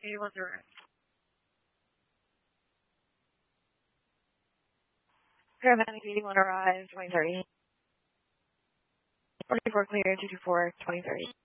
81 direct. Paramedics 81 arrived, 2030. 44 clear, 224, 2030.